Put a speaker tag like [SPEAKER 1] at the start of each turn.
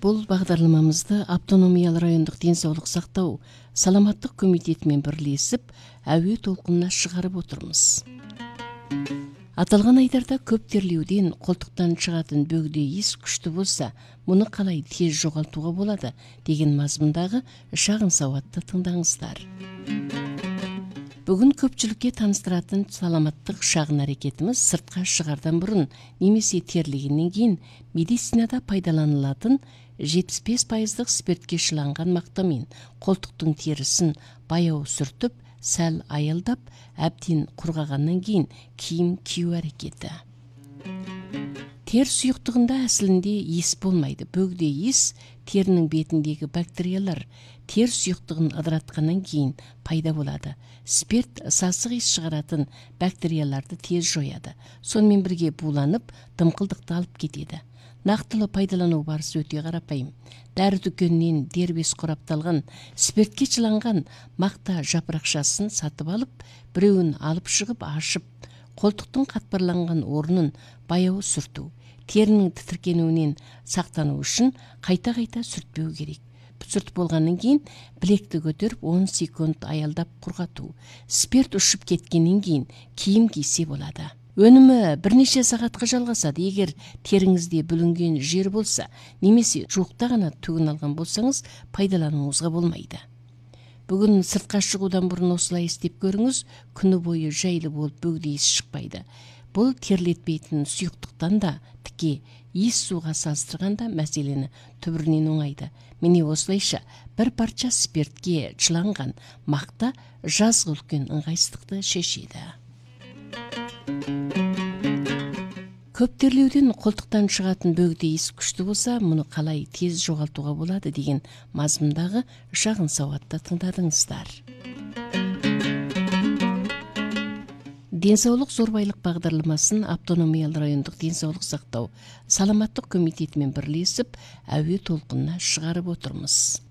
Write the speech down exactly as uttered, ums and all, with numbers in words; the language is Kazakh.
[SPEAKER 1] Бұл бағдарламамызды автономиялы райондық денсаулық сақтау саламаттық комитетімен бірлесіп, әуе толқынына шығарып отырмыз. Аталған айдарда көп терлеуден қолтықтан шығатын бөгде иіс күшті болса, мұны қалай тез жоғалтуға болады деген мазмұндағы шағын сауатты тыңдаңыздар. Бүгін көпшілікке таныстыратын саламаттық шағын әрекетіміз сыртқа шығардан бұрын немесе терлегеннен кейін медицинада пайдаланылатын жетпіс бес пайыздық спиртке шыланған мақтамен қолтықтың терісін баяу сүртіп, сәл аялдап, әбден құрғағаннан кейін киім кию әрекеті. Тер сұйықтығында әсілінде иіс болмайды. Бөгде иіс терінің бетіндегі бактериялар тер сұйықтығын ыдыратқаннан кейін пайда болады. Спирт сасық иіс шығаратын бактерияларды тез жояды. Сонымен бірге буланып, дымқылдықты алып кетеді. Нақтылы пайдалану барысы өте қарапайым. Дәрі дүкенінен дербес қорапталған спиртке чыланған мақта жапырақшасын сатып алып, біреуін алып шығып ашып, қолтықтың қатпарланған орнын баяу сүрту. Терінің тітіркенуінен сақтану үшін қайта-қайта сүртпеу керек. Сүрт болғаннан кейін білекті көтеріп он секунд аялдап құрғату. Спирт ұшып кеткеннен кейін киім кисе болады. Өнімі бірнеше сағатқа жалғасады. Егер теріңізде бүлінген жер болса, немесе жуықта ғана түгін алған болсаңыз, пайдалануыңызға болмайды. Бүгін сыртқа шығудан бұрын осылай істеп көріңіз, күні бойы жайлы болып бөгде иіс шықпайды. Бұл терлетпейтін сұйықтықтан да тіке иіс суға салыстырғанда мәселені түбірінен оңайды. Міне осылайша бір парша спиртке чыланған мақта жазғы үлкен ыңғайсыздықты шешеді. Көп терлеуден қолтықтан шығатын бөгде иіс күшті болса, мұны қалай тез жоғалтуға болады деген мазмұндағы шағын сауатты тыңдадыңыздар. Денсаулық зорбайлық бағдарламасын автономиялы райондық денсаулық сақтау саламаттық комитетімен бірлесіп, әуе толқынына шығарып отырмыз.